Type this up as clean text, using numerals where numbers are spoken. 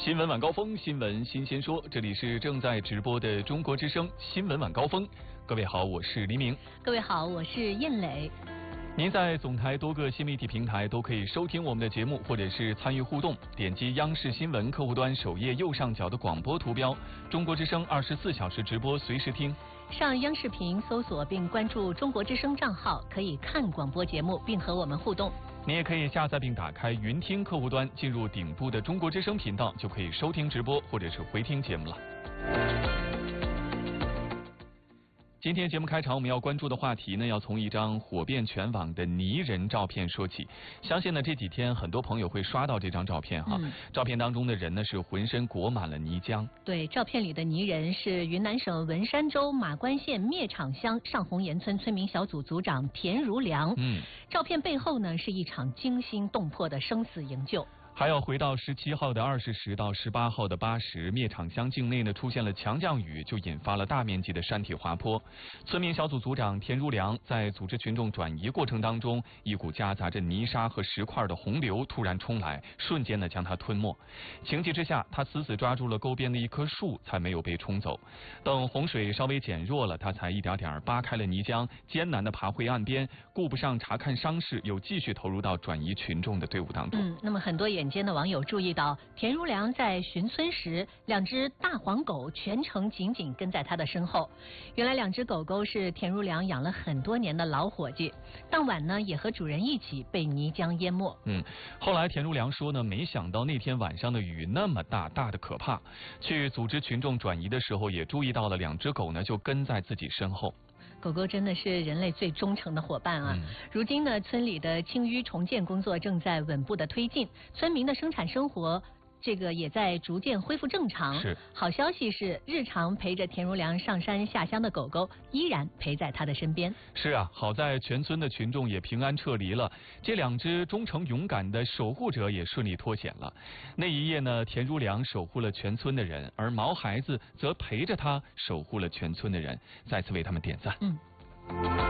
新闻晚高峰，新闻新鲜说，这里是正在直播的中国之声新闻晚高峰。各位好，我是黎明。 各位好，我是燕磊。 您在总台多个新媒体平台都可以收听我们的节目，或者是参与互动。点击央视新闻客户端首页右上角的广播图标，中国之声24小时直播，随时听。 上央视频搜索并关注中国之声账号，可以看广播节目并和我们互动。 你也可以下载并打开云听客户端，进入顶部的中国之声频道，就可以收听直播或者是回听节目了。今天节目开场，我们要关注的话题呢，要从一张火遍全网的泥人照片说起。相信呢这几天很多朋友会刷到这张照片哈。照片当中的人呢是浑身裹满了泥浆。对， 照片里的泥人是云南省文山州马关县灭场乡上红岩村村民小组组长田如良。照片背后呢是一场惊心动魄的生死营救。 还要回到17号的20时到18号的8时，灭场乡境内呢出现了强降雨，就引发了大面积的山体滑坡。村民小组组长田如良在组织群众转移过程当中，一股夹杂着泥沙和石块的洪流突然冲来，瞬间呢将他吞没。情急之下，他死死抓住了沟边的一棵树，才没有被冲走。等洪水稍微减弱了，他才一点点扒开了泥浆，艰难地爬回岸边，顾不上查看伤势，又继续投入到转移群众的队伍当中。 那么很多眼尖的网友注意到，田如良在巡村时，两只大黄狗全程紧紧跟在他的身后。原来两只狗狗是田如良养了很多年的老伙计，当晚呢也和主人一起被泥浆淹没。 后来田如良说呢，没想到那天晚上的雨那么大，大的可怕。去组织群众转移的时候，也注意到了两只狗呢就跟在自己身后。 狗狗真的是人类最忠诚的伙伴啊！如今呢，村里的清淤重建工作正在稳步的推进，村民的生产生活也在逐渐恢复正常。 是， 好消息是，日常陪着田如良上山下乡的狗狗依然陪在他的身边。 是啊，好在全村的群众也平安撤离了，这两只忠诚勇敢的守护者也顺利脱险了。那一夜呢，田如良守护了全村的人，而毛孩子则陪着他守护了全村的人，再次为他们点赞。